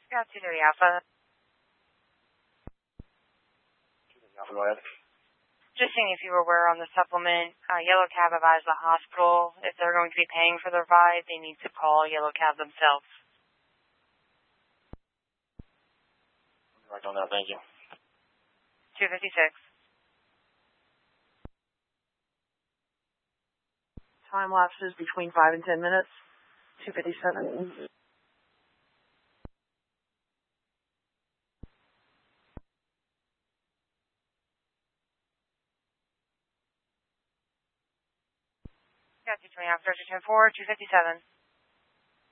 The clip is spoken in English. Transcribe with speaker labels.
Speaker 1: Yeah, 230 Alpha.
Speaker 2: Alpha, go ahead.
Speaker 1: Just seeing if you were aware on the supplement, Yellow Cab advised the hospital if they're going to be paying for their ride, they need to call Yellow Cab themselves.
Speaker 2: Right on that, thank you.
Speaker 1: 256.
Speaker 3: Time lapses between 5 and 10 minutes. 257.
Speaker 1: Yeah, 220 Alpha, 10-4, 257.